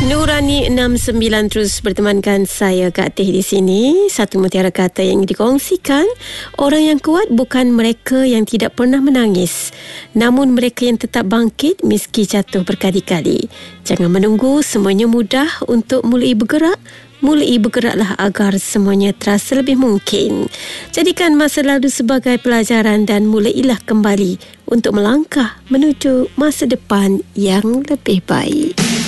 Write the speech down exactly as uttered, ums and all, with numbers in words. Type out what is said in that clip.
Nurani enam sembilan terus bertemankan saya Kak Teh di sini. Satu mutiara kata yang dikongsikan, orang yang kuat bukan mereka yang tidak pernah menangis, namun mereka yang tetap bangkit meski jatuh berkali-kali. Jangan menunggu semuanya mudah untuk mulai bergerak. Mulai bergeraklah agar semuanya terasa lebih mungkin. Jadikan masa lalu sebagai pelajaran dan mulailah kembali untuk melangkah menuju masa depan yang lebih baik.